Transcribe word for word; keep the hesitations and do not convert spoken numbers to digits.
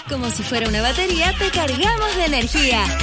Como si fuera una batería, te cargamos de energía.